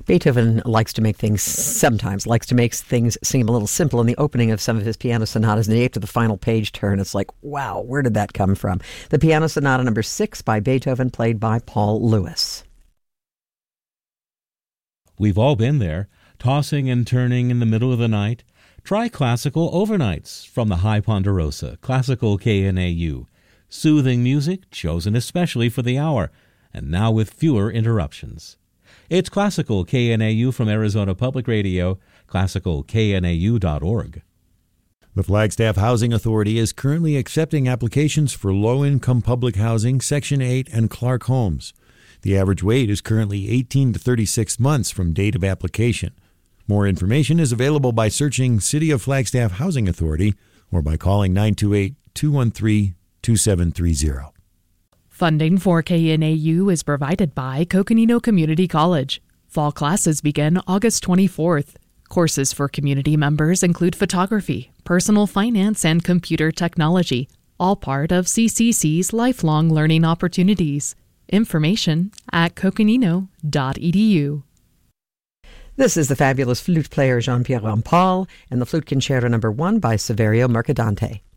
Beethoven sometimes likes to make things seem a little simple in the opening of some of his piano sonatas, and after the final page turn, it's like, wow, where did that come from? The Piano Sonata number 6 by Beethoven, played by Paul Lewis. We've all been there, tossing and turning in the middle of the night. Try Classical Overnights from the High Ponderosa, Classical KNAU. Soothing music chosen especially for the hour, and now with fewer interruptions. It's Classical KNAU from Arizona Public Radio, classicalknau.org. The Flagstaff Housing Authority is currently accepting applications for low-income public housing, Section 8, and Clark homes. The average wait is currently 18 to 36 months from date of application. More information is available by searching City of Flagstaff Housing Authority or by calling 928-213-2730. Funding for KNAU is provided by Coconino Community College. Fall classes begin August 24th. Courses for community members include photography, personal finance, and computer technology, all part of CCC's lifelong learning opportunities. Information at coconino.edu. This is the fabulous flute player Jean-Pierre Rampal and the Flute Concerto number 1 by Saverio Mercadante.